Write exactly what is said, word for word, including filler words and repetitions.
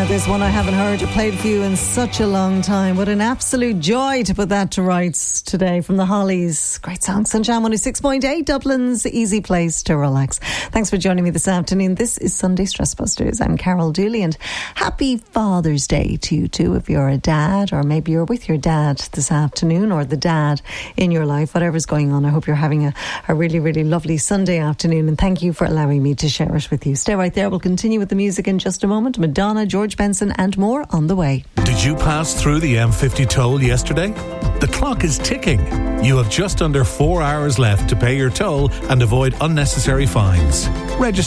Now this one I haven't heard or played for you in such a long time. What an absolute joy to put that to rights today from the Hollies. Great song, Sunshine one oh six point eight, Dublin's easy place to relax. Thanks for joining me this afternoon. This is Sunday Stress Busters. I'm Carol Dooley, and happy Father's Day to you too if you're a dad, or maybe you're with your dad this afternoon, or the dad in your life, whatever's going on. I hope you're having a, a really, really lovely Sunday afternoon, and thank you for allowing me to share it with you. Stay right there. We'll continue with the music in just a moment. Madonna, George Benson and more on the way. Did you pass through the M fifty toll yesterday? The clock is ticking. You have just under four hours left to pay your toll and avoid unnecessary fines. Register